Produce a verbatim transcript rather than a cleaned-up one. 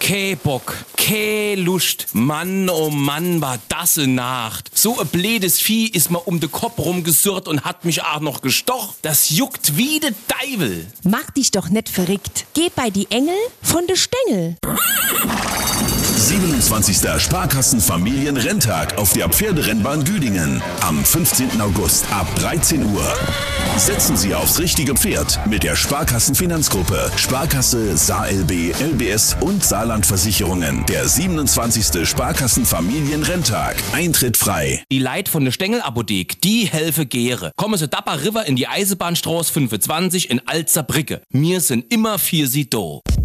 Keh Bock, keh Lust. Mann, oh Mann, war das eine Nacht. So ein blödes Vieh ist mir um den Kopf rumgesurrt und hat mich auch noch gestochen. Das juckt wie de Deivel. Mach dich doch nicht verrückt. Geh bei die Engel von de Stängel. siebenundzwanzigster Sparkassen-Familienrenntag auf der Pferderennbahn Güdingen am fünfzehnten August ab dreizehn Uhr. Setzen Sie aufs richtige Pferd mit der Sparkassen-Finanzgruppe, Sparkasse, S A L B, L B S und Saarland-Versicherungen. Der siebenundzwanzigste Sparkassen-Familienrenntag. Eintritt frei. Die Leit von der Stengel-Apothek, die helfe Gere. Kommen Sie Dapper River in die Eisenbahnstraße fünfundzwanzig in Alzerbrücke. Wir sind immer für Sie da.